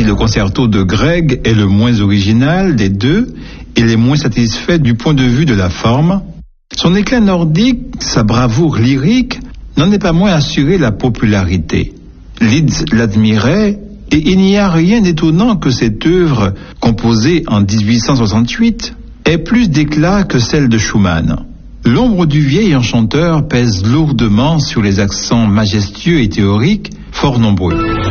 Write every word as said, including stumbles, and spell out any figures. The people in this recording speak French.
Si le concerto de Grieg est le moins original des deux, il est moins satisfait du point de vue de la forme. Son éclat nordique, sa bravoure lyrique, n'en est pas moins assuré la popularité. Liszt l'admirait, et il n'y a rien d'étonnant que cette œuvre, composée en dix-huit cent soixante-huit, ait plus d'éclat que celle de Schumann. L'ombre du vieil enchanteur pèse lourdement sur les accents majestueux et théoriques, fort nombreux.